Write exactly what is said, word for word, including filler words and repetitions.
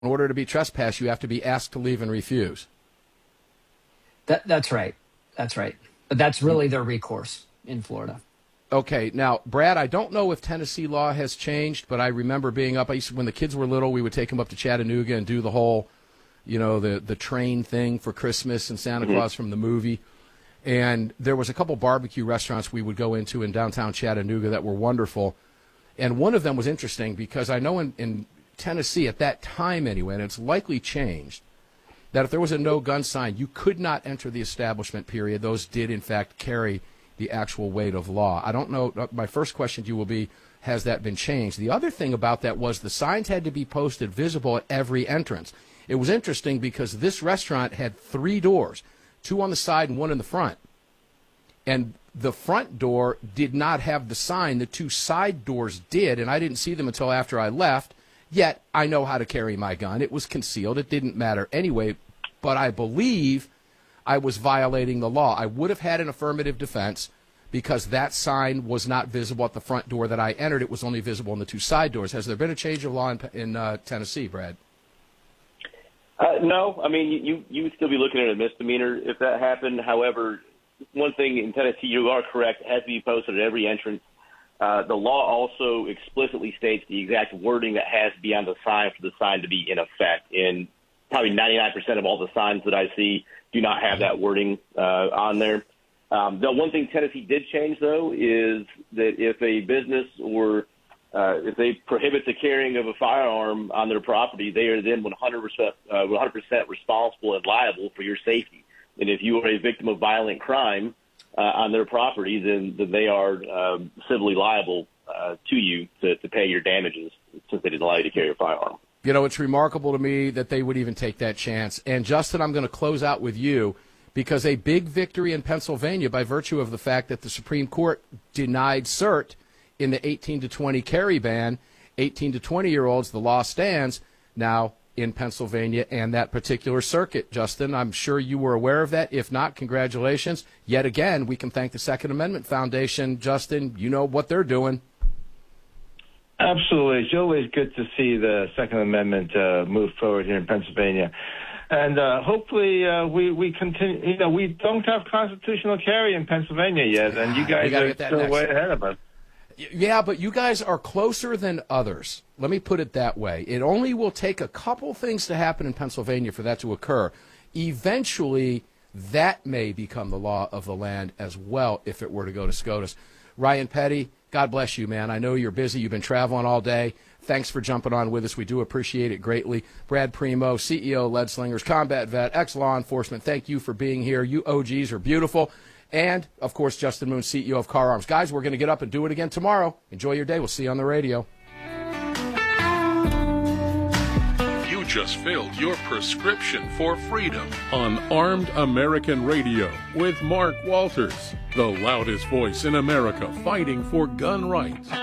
in order to be trespassed, you have to be asked to leave and refuse. That, that's right. That's right. But that's really their recourse in Florida. Okay. Now, Brad, I don't know if Tennessee law has changed, but I remember being up. I used to, when the kids were little, we would take them up to Chattanooga and do the whole, you know, the, the train thing for Christmas and Santa mm-hmm. Claus from the movie. And there was a couple barbecue restaurants we would go into in downtown Chattanooga that were wonderful. And one of them was interesting because I know in, in Tennessee at that time anyway, and it's likely changed, that if there was a no-gun sign, you could not enter the establishment, period. Those did, in fact, carry the actual weight of law. I don't know. My first question to you will be, has that been changed? The other thing about that was the signs had to be posted visible at every entrance. It was interesting because this restaurant had three doors, two on the side and one in the front. And the front door did not have the sign. The two side doors did, and I didn't see them until after I left. Yet, I know how to carry my gun. It was concealed. It didn't matter anyway. But I believe I was violating the law. I would have had an affirmative defense because that sign was not visible at the front door that I entered. It was only visible in the two side doors. Has there been a change of law in, in uh, Tennessee, Brad? Uh, no. I mean, you, you would still be looking at a misdemeanor if that happened. However, one thing in Tennessee, you are correct, it has to be posted at every entrance. Uh, the law also explicitly states the exact wording that has to be on the sign for the sign to be in effect. And probably ninety-nine percent of all the signs that I see do not have that wording uh, on there. Um, the one thing Tennessee did change, though, is that if a business or uh, if they prohibit the carrying of a firearm on their property, they are then one hundred percent, uh, one hundred percent responsible and liable for your safety. And if you are a victim of violent crime, Uh, on their property, then, then they are um, civilly liable uh, to you to, to pay your damages since they didn't allow you to carry a firearm. You know, it's remarkable to me that they would even take that chance. And, Justin, I'm going to close out with you because a big victory in Pennsylvania by virtue of the fact that the Supreme Court denied cert in the eighteen to twenty carry ban, eighteen to twenty-year-olds, the law stands now in Pennsylvania and that particular circuit. Justin, I'm sure you were aware of that. If not, congratulations. Yet again, we can thank the Second Amendment Foundation. Justin, you know what they're doing. Absolutely. It's always good to see the Second Amendment uh, move forward here in Pennsylvania. And uh, hopefully uh, we, we continue. You know, we don't have constitutional carry in Pennsylvania yet, and you guys are still way ahead of us. Yeah, but you guys are closer than others. Let me put it that way. It only will take a couple things to happen in Pennsylvania for that to occur. Eventually, that may become the law of the land as well if it were to go to SCOTUS. Ryan Petty, God bless you, man. I know you're busy. You've been traveling all day. Thanks for jumping on with us. We do appreciate it greatly. Brad Primo, C E O, Lead Slingers, combat vet, ex-law enforcement, thank you for being here. You O Gs are beautiful. And, of course, Justin Moon, C E O of Car Arms. Guys, we're going to get up and do it again tomorrow. Enjoy your day. We'll see you on the radio. You just filled your prescription for freedom on Armed American Radio with Mark Walters, the loudest voice in America fighting for gun rights.